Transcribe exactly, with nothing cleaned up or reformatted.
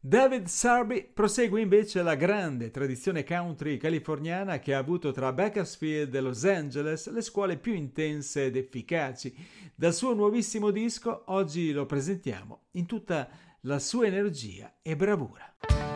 David Sarby prosegue invece la grande tradizione country californiana che ha avuto tra Bakersfield e Los Angeles le scuole più intense ed efficaci. Dal suo nuovissimo disco oggi lo presentiamo in tutta la sua energia e bravura.